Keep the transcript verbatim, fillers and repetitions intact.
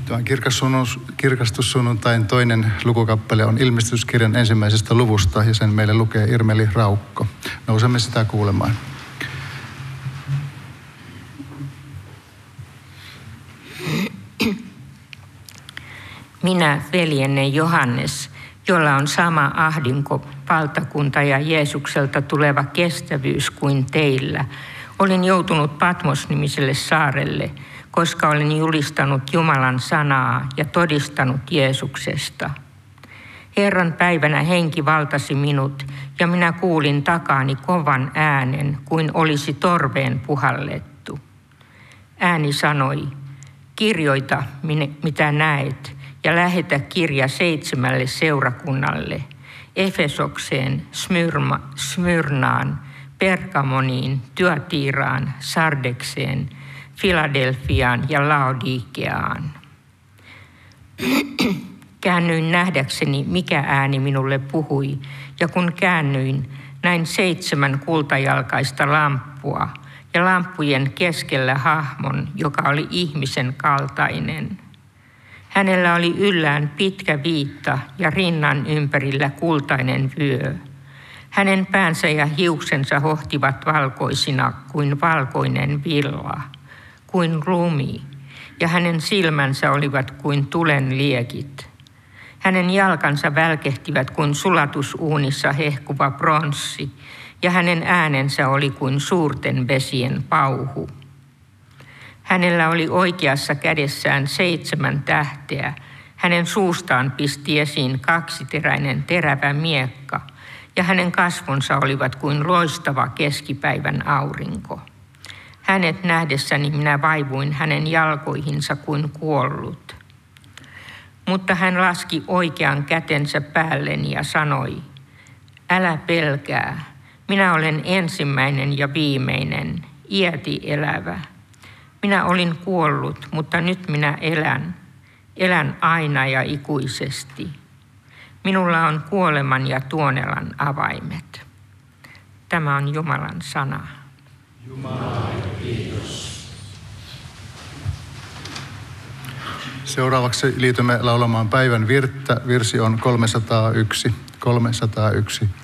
Tämä kirkastussunnuntain toinen lukukappale on ilmestyskirjan ensimmäisestä luvusta ja sen meille lukee Irmeli Raukko. Nousemme sitä kuulemaan. Minä, veljenne Johannes, jolla on sama ahdinko, valtakunta ja Jeesukselta tuleva kestävyys kuin teillä, olin joutunut Patmos-nimiselle saarelle, koska olin julistanut Jumalan sanaa ja todistanut Jeesuksesta. Herran päivänä henki valtasi minut, ja minä kuulin takaani kovan äänen, kuin olisi torveen puhallettu. Ääni sanoi, kirjoita mitä näet, ja lähetä kirja seitsemälle seurakunnalle, Efesokseen, Smyrma, Smyrnaan, Pergamoniin, Thyatiraan, Sardekseen, Filadelfiaan ja Laodikeaan. Käännyin nähdäkseni, mikä ääni minulle puhui, ja kun käännyin, näin seitsemän kultajalkaista lamppua, ja lamppujen keskellä hahmon, joka oli ihmisen kaltainen. Hänellä oli yllään pitkä viitta ja rinnan ympärillä kultainen vyö. Hänen päänsä ja hiuksensa hohtivat valkoisina kuin valkoinen villa, kuin lumi, ja hänen silmänsä olivat kuin tulen liekit. Hänen jalkansa välkehtivät kuin sulatusuunissa hehkuva pronssi, ja hänen äänensä oli kuin suurten vesien pauhu. Hänellä oli oikeassa kädessään seitsemän tähteä. Hänen suustaan pisti esiin kaksiteräinen terävä miekka, ja hänen kasvonsa olivat kuin loistava keskipäivän aurinko. Hänet nähdessäni minä vaivuin hänen jalkoihinsa kuin kuollut. Mutta hän laski oikean kätensä päälleni ja sanoi, älä pelkää, minä olen ensimmäinen ja viimeinen, iäti elävä. Minä olin kuollut, mutta nyt minä elän. Elän aina ja ikuisesti. Minulla on kuoleman ja tuonelan avaimet. Tämä on Jumalan sana. Jumala, kiitos. Seuraavaksi liitymme laulamaan päivän virttä. Virsi on kolmesataayksi. kolmesataayksi.